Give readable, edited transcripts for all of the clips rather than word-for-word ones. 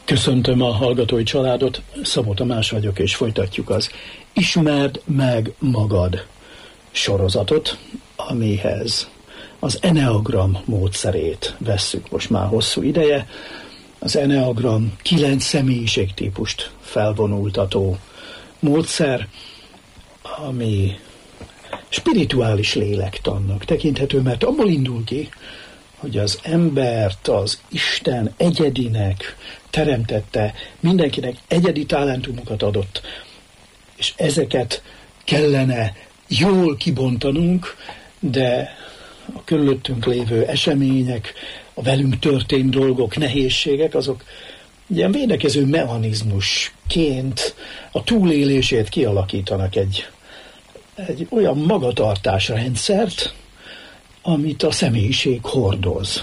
Köszöntöm a hallgatói családot, Szabó Tamás vagyok, és folytatjuk az Ismerd meg magad sorozatot, amihez az Enneagram módszerét vesszük most már hosszú ideje. Az Enneagram 9 személyiségtípust felvonultató módszer, ami spirituális lélektannak tekinthető, mert abból indul ki, hogy az embert az Isten egyedinek teremtette, mindenkinek egyedi talentumokat adott, és ezeket kellene jól kibontanunk, de a körülöttünk lévő események, a velünk történt dolgok, nehézségek, azok ilyen védekező mechanizmusként a túlélését kialakítanak egy olyan magatartásrendszert, amit a személyiség hordoz.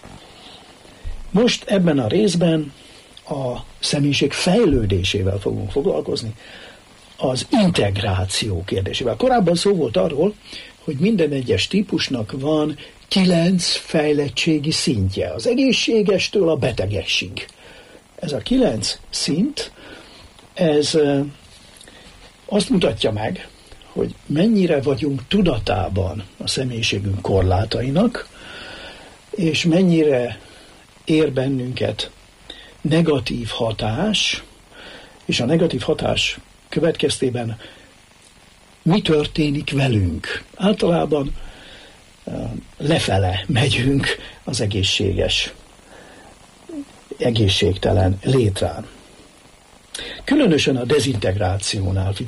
Most ebben a részben a személyiség fejlődésével fogunk foglalkozni, az integráció kérdésével. Korábban szó volt arról, hogy minden egyes típusnak van 9 fejlettségi szintje, az egészségestől a betegesig. Ez a 9 szint, ez azt mutatja meg, hogy mennyire vagyunk tudatában a személyiségünk korlátainak, és mennyire ér bennünket negatív hatás, és a negatív hatás következtében mi történik velünk. Általában lefele megyünk az egészségtelen létrán. Különösen a dezintegrációnál